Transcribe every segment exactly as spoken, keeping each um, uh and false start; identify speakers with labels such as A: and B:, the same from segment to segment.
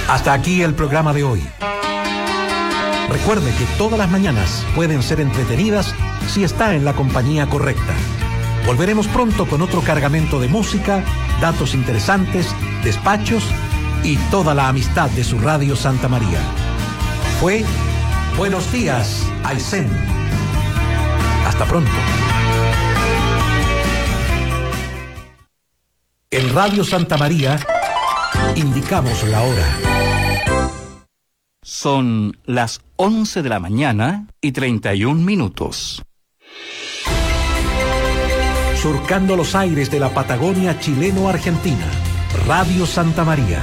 A: Hasta aquí el programa de hoy. Recuerde que todas las mañanas pueden ser entretenidas si está en la compañía correcta. Volveremos pronto con otro cargamento de música, datos interesantes, despachos y toda la amistad de su Radio Santa María. Fue Buenos Días, Aysén. Hasta pronto. En Radio Santa María indicamos la hora.
B: Son las once de la mañana y treinta y un minutos.
A: Surcando los aires de la Patagonia chileno-argentina, Radio Santa María.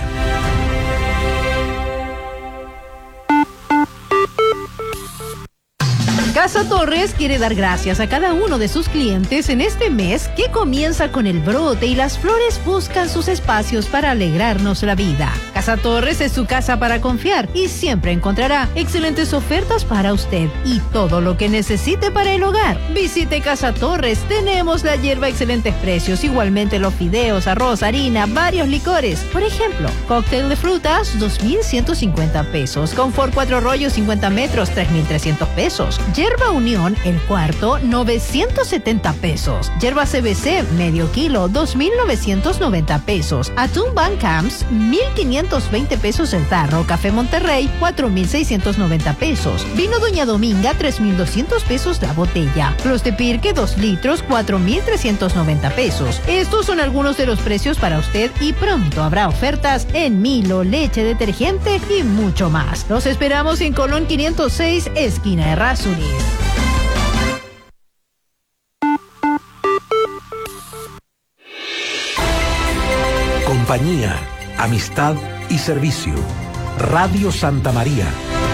C: Casa Torres quiere dar gracias a cada uno de sus clientes en este mes que comienza con el brote y las flores buscan sus espacios para alegrarnos la vida. Casa Torres es su casa para confiar y siempre encontrará excelentes ofertas para usted y todo lo que necesite para el hogar. Visite Casa Torres, tenemos la hierba a excelentes precios, igualmente los fideos, arroz, harina, varios licores. Por ejemplo, cóctel de frutas, dos mil ciento cincuenta pesos. Confort cuatro rollos cincuenta metros, tres mil trescientos pesos. Yerba Unión, el cuarto, novecientos setenta pesos. Yerba C B C, medio kilo, dos mil novecientos noventa pesos. Atún Van Camps, mil quinientos veinte pesos el tarro. Café Monterrey, cuatro mil seiscientos noventa pesos. Vino Doña Dominga, tres mil doscientos pesos la botella. Los de Pirque, dos litros, cuatro mil trescientos noventa pesos. Estos son algunos de los precios para usted y pronto habrá ofertas en Milo, leche, detergente y mucho más. Los esperamos en Colón quinientos seis, esquina Errázuriz.
A: Compañía, amistad y servicio. Radio Santa María.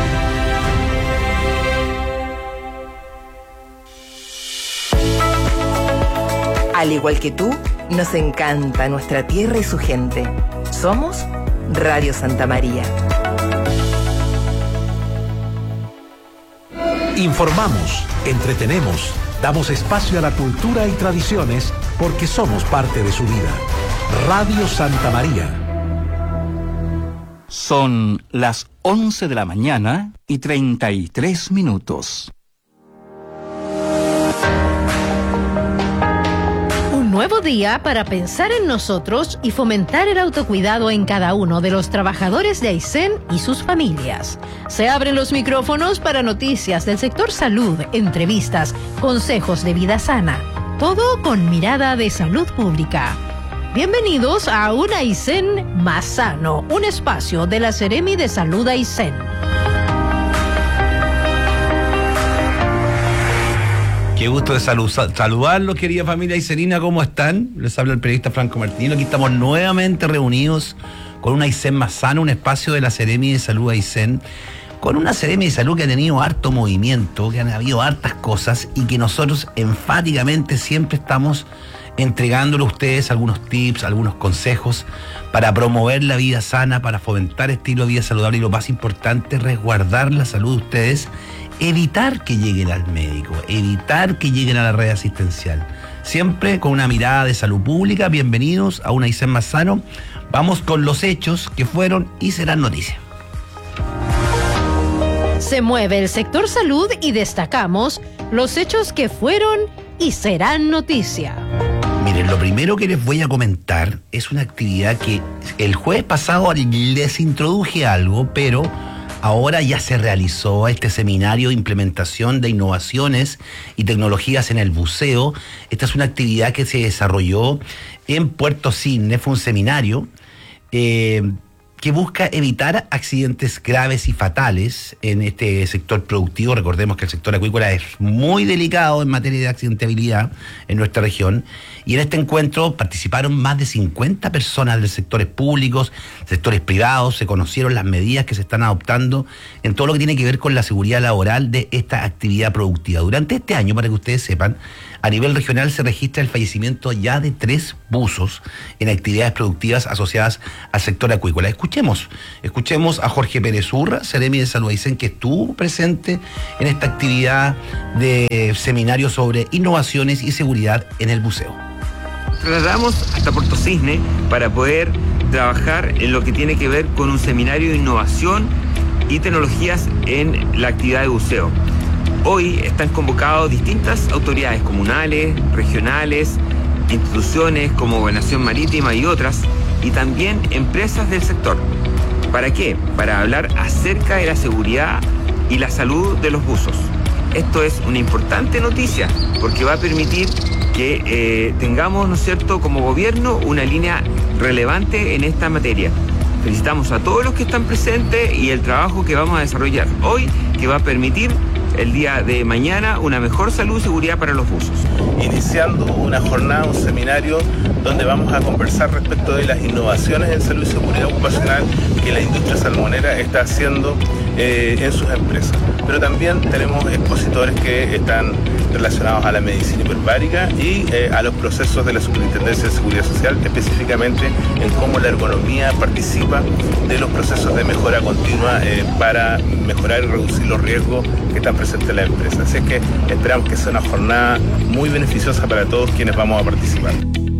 D: Al igual que tú, nos encanta nuestra tierra y su gente. Somos Radio Santa María.
A: Informamos, entretenemos, damos espacio a la cultura y tradiciones porque somos parte de su vida. Radio Santa María.
B: Son las once de la mañana y treinta y tres minutos.
C: Un nuevo día para pensar en nosotros y fomentar el autocuidado en cada uno de los trabajadores de Aysén y sus familias. Se abren los micrófonos para noticias del sector salud, entrevistas, consejos de vida sana. Todo con mirada de salud pública. Bienvenidos a un Aysén más sano, un espacio de la Seremi de Salud Aysén.
E: Qué gusto de salud, saludarlos, querida familia aysenina, ¿cómo están? Les habla el periodista Franco Martino. Aquí estamos nuevamente reunidos con un Aysén más sano, un espacio de la Seremi de Salud Aysén, con una Seremi de Salud que ha tenido harto movimiento, que han habido hartas cosas y que nosotros enfáticamente siempre estamos entregándole a ustedes algunos tips, algunos consejos para promover la vida sana, para fomentar estilo de vida saludable y lo más importante, resguardar la salud de ustedes, evitar que lleguen al médico, evitar que lleguen a la red asistencial. Siempre con una mirada de salud pública. Bienvenidos a un Aysén más sano. Vamos con los hechos que fueron y serán noticias.
C: Se mueve el sector salud y destacamos los hechos que fueron y serán noticia.
E: Miren, lo primero que les voy a comentar es una actividad que el jueves pasado les introduje algo, pero ahora ya se realizó este seminario de implementación de innovaciones y tecnologías en el buceo. Esta es una actividad que se desarrolló en Puerto Cisne, fue un seminario eh, que busca evitar accidentes graves y fatales en este sector productivo. Recordemos que el sector acuícola es muy delicado en materia de accidentabilidad en nuestra región. Y en este encuentro participaron más de cincuenta personas de sectores públicos, sectores privados. Se conocieron las medidas que se están adoptando en todo lo que tiene que ver con la seguridad laboral de esta actividad productiva. Durante este año, para que ustedes sepan, a nivel regional se registra el fallecimiento ya de tres buzos en actividades productivas asociadas al sector acuícola. Escuchemos, escuchemos a Jorge Pérez Urra, Seremi de Salud Aysén, que estuvo presente en esta actividad de seminario sobre innovaciones y seguridad en el buceo.
F: Trasladamos hasta Puerto Cisne para poder trabajar en lo que tiene que ver con un seminario de innovación y tecnologías en la actividad de buceo. Hoy están convocados distintas autoridades comunales, regionales, instituciones como Gobernación Marítima y otras, y también empresas del sector. ¿Para qué? Para hablar acerca de la seguridad y la salud de los buzos. Esto es una importante noticia porque va a permitir que eh, tengamos, ¿no es cierto?, como gobierno una línea relevante en esta materia. Felicitamos a todos los que están presentes y el trabajo que vamos a desarrollar hoy, que va a permitir el día de mañana una mejor salud y seguridad para los buzos.
G: Iniciando una jornada, un seminario donde vamos a conversar respecto de las innovaciones en salud y seguridad ocupacional que la industria salmonera está haciendo eh, en sus empresas. Pero también tenemos expositores que están relacionados a la medicina hiperbárica y eh, a los procesos de la Superintendencia de Seguridad Social, específicamente en cómo la ergonomía participa de los procesos de mejora continua eh, para mejorar y reducir los riesgos que están presentes en la empresa. Así es que esperamos que sea una jornada muy beneficiosa para todos quienes vamos a participar.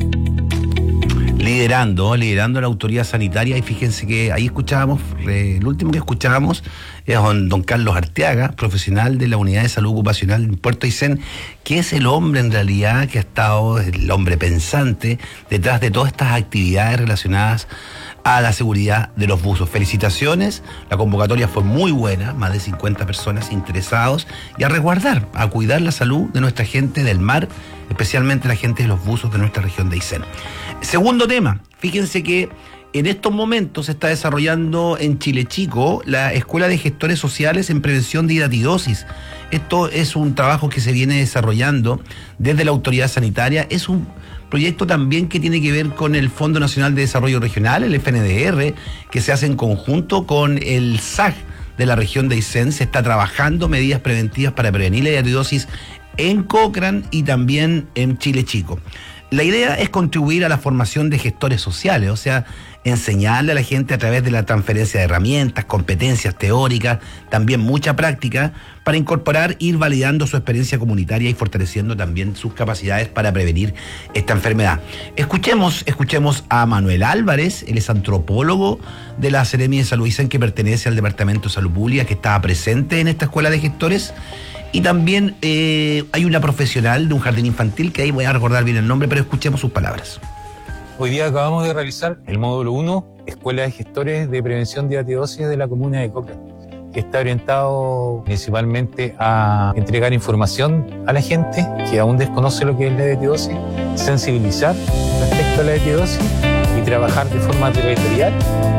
E: Liderando, liderando la autoridad sanitaria, y fíjense que ahí escuchábamos, eh, el último que escuchábamos es don, don Carlos Arteaga, profesional de la Unidad de Salud Ocupacional en Puerto Aysén, que es el hombre en realidad que ha estado, el hombre pensante detrás de todas estas actividades relacionadas a la seguridad de los buzos. Felicitaciones, la convocatoria fue muy buena, más de cincuenta personas interesados y a resguardar, a cuidar la salud de nuestra gente del mar, especialmente la gente de los buzos de nuestra región de Aysén. Segundo tema, fíjense que en estos momentos se está desarrollando en Chile Chico la Escuela de Gestores Sociales en Prevención de Hidatidosis. Esto es un trabajo que se viene desarrollando desde la autoridad sanitaria, es un proyecto también que tiene que ver con el Fondo Nacional de Desarrollo Regional, el F N D R, que se hace en conjunto con el S A G de la región de Aysén. Se está trabajando medidas preventivas para prevenir la hidatidosis en Cochrane y también en Chile Chico. La idea es contribuir a la formación de gestores sociales, o sea, enseñarle a la gente a través de la transferencia de herramientas, competencias teóricas, también mucha práctica, para incorporar, ir validando su experiencia comunitaria y fortaleciendo también sus capacidades para prevenir esta enfermedad. Escuchemos, escuchemos a Manuel Álvarez, él es antropólogo de la Seremi de Salud Aysén, que pertenece al Departamento de Salud Pública, que estaba presente en esta escuela de gestores. Y también eh, hay una profesional de un jardín infantil, que ahí voy a recordar bien el nombre, pero escuchemos sus palabras.
H: Hoy día acabamos de realizar el módulo uno, Escuela de Gestores de Prevención de Hidatidosis de la comuna de Cochrane, que está orientado principalmente a entregar información a la gente que aún desconoce lo que es la hidatidosis, sensibilizar respecto a la hidatidosis y trabajar de forma territorial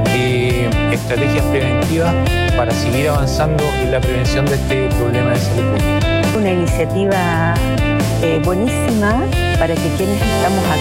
H: eh, estrategias preventivas para seguir avanzando en la prevención de este problema de salud pública.
I: Una iniciativa eh, buenísima para que quienes estamos acá